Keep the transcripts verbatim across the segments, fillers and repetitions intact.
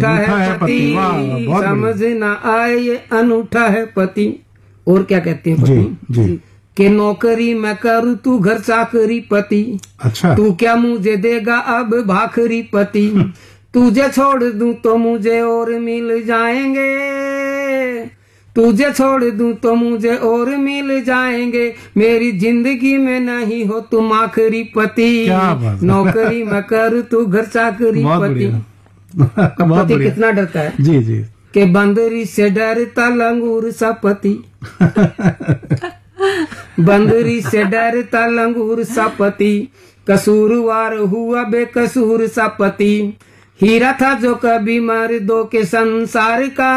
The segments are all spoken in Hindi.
अनूठा है पति, समझ ना आए ये अनूठा है पति। और क्या कहते हैं पति? जी, जी। के नौकरी मैं करूँ तू घर चाकरी पति, अच्छा, तू क्या मुझे देगा अब भाखरी पति, तुझे छोड़ दूं तो मुझे और मिल जाएंगे, तुझे छोड़ दूं तो मुझे और मिल जाएंगे, मेरी जिंदगी में नहीं हो तुम आखिरी पति, नौकरी मैं करूँ तू घर चाकरी पति। पति कितना डरता है? जी जी। के बंदरी से डरता लंगूर सा पति, बंदरी से डरता लंगूर सा पति, कसूरवार हुआ बेकसूर सा पति, हीरा था जो कभी मर्दों के संसार का,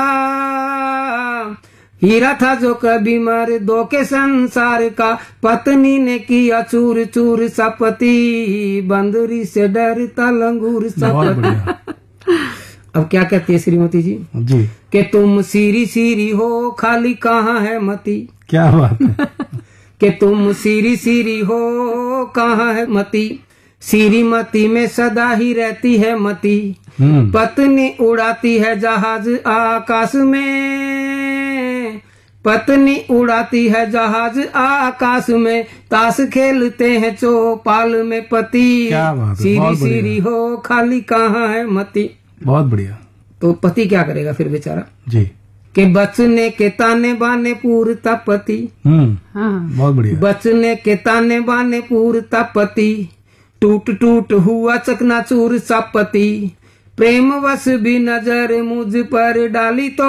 हीरा था जो कभी मर्दों के संसार का, पत्नी ने किया चूर चूर सा पति, बंदरी से डरता लंगूर सा पति। अब क्या कहती है श्रीमती जी? जी। कि तुम सीरी सीरी हो खाली कहाँ है मती, क्या बात है? कि तुम सीरी सीरी हो कहाँ है मती, सीरी मती में सदा ही रहती है मती, पत्नी उड़ाती है जहाज आकाश में, पत्नी उड़ाती है जहाज आकाश में, ताश खेलते हैं चौपाल में पति, सीरी सीरी हो खाली कहाँ है मती। बहुत बढ़िया। तो पति क्या करेगा फिर बेचारा? जी। के बचने के ताने बाने पूरता पति, हम्म, बहुत बढ़िया। बचने के ताने बाने पूरता पति, टूट टूट हुआ चकनाचूर सा पति, प्रेम वश भी नजर मुझ पर डाली तो,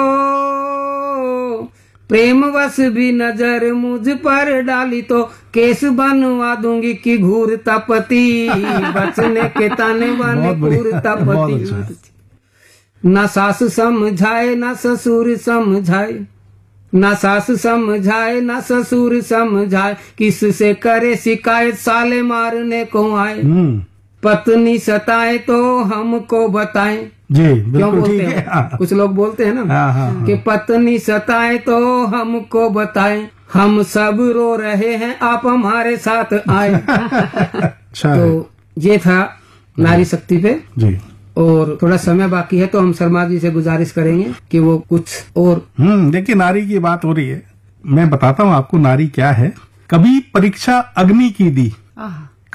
प्रेम वश भी नजर मुझ पर डाली तो, केस बनवा दूंगी कि घूरता पति, बचने के ताने बाने पूरता पति, ना सास समझाए ना ससुर समझाए, ना सास समझाए ना ससुर समझाए, किससे करे शिकायत साले मारने को आए, पत्नी सताए तो हमको बताएं। जी, क्यों बोलते हैं? कुछ लोग बोलते हैं ना हाँ, हाँ, कि पत्नी सताए तो हमको बताएं, हम सब रो रहे हैं आप हमारे साथ आए। तो ये था नारी शक्ति पे जी। और थोड़ा समय बाकी है तो हम शर्मा जी से गुजारिश करेंगे कि वो कुछ और। हम्म देखिए, नारी की बात हो रही है, मैं बताता हूँ आपको नारी क्या है। कभी परीक्षा अग्नि की दी,